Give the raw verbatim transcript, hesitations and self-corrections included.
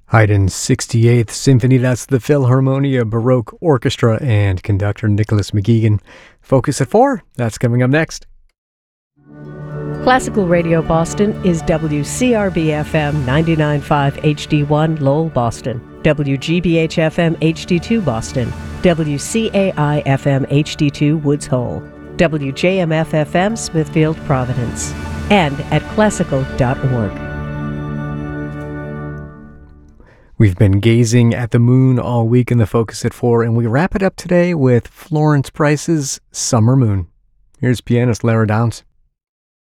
Haydn's sixty-eighth Symphony, that's the Philharmonia Baroque Orchestra and conductor Nicholas McGeegan. Focus at four, that's coming up next. Classical Radio Boston is W C R B F M ninety-nine point five H D one Lowell, Boston, W G B H F M H D two Boston, W C A I F M H D two Woods Hole, W J M F F M Smithfield, Providence, and at classical dot org. We've been gazing at the moon all week in the Focus at four, and we wrap it up today with Florence Price's Summer Moon. Here's pianist Lara Downs.